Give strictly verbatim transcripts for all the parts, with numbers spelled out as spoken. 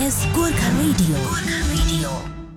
SBS Gorkha radio Gorkha radio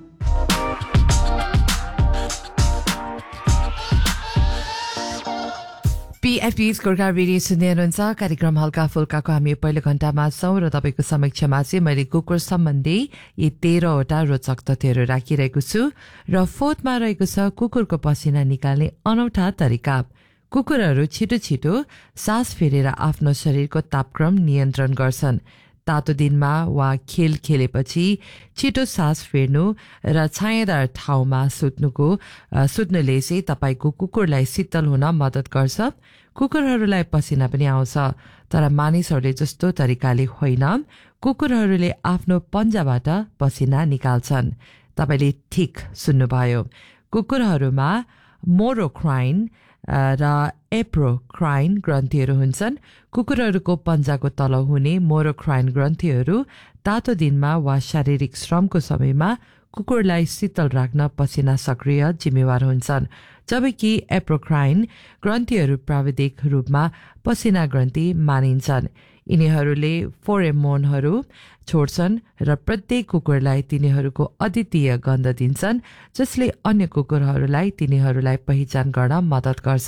पीएफपी's Gorkha radio सुन्दै हुनुहुन्छ। कार्यक्रम हल्का फुल्काको हामी पहिलो घण्टामा छौं र तपाईको समक्षमा चाहिँ मैले कुकुर सम्बन्धी यी तेह्रवटा रोचक तथ्यहरू राखिरहेको छु र फोर्थमा रहेको छ कुकुरको पसिना निकाल्ने अनौठा तरिका। कुकुरहरू छिटो छिटो सास फेरेर आफ्नो शरीरको तापक्रम नियन्त्रण गर्छन्। तातो दिनमा वा खेल खेलेपछि छिटो सास फेर्नु र छायादार ठाउँमा सुत्नुको सुत्नुले चाहिँ तपाईको कुकुरलाई शीतल हुन मद्दत गर्छ। कुकुरहरूलाई पसिना पनि आउँछ, तर मानिसहरूले जस्तो तरिकाले होइन। कुकुरहरूले आफ्नो पन्जाबाट पसिना निकाल्छन्। तपाईले ठीक सुन्नुभयो। कुकुरहरूमा मोरोक्राइन र एप्रोक्राइन ग्रन्थीहरू हुन्छन्। कुकुरहरूको पन्जाको तल हुने मोरोक्राइन ग्रन्थीहरू तातो दिनमा वा शारीरिक श्रमको समयमा कुकुरलाई शीतल राख्न पसिना सक्रिय जिम्मेवार हुन्छन्, जबकि एप्रोक्राइन ग्रन्थीहरू प्राविधिक रूपमा पसिना ग्रन्थी मानिन्छन्। यिनीहरूले फोरेमोनहरू छोड्छन् र प्रत्येक कुकुरलाई तिनीहरूको अद्वितीय गन्ध दिन्छन्, जसले अन्य कुकुरहरूलाई तिनीहरूलाई पहिचान गर्न मद्दत गर्छ।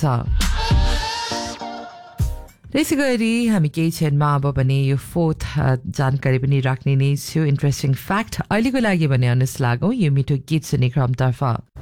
त्यसै गरी हामी केही क्षणमा अब भने यो फोर्थ जानकारी पनि राख्ने नै छु, इन्ट्रेस्टिङ फ्याक्ट। अहिलेको लागि भने अनुस लागौं यो मिठो गीत सुन्ने क्रमतर्फ।